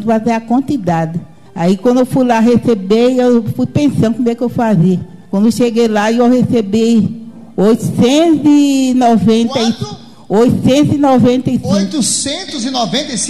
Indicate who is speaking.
Speaker 1: tanto, fazer a quantidade. Aí, quando eu fui lá receber, eu fui pensando como é que eu fazia. Quando eu cheguei lá, eu recebi 895.
Speaker 2: 895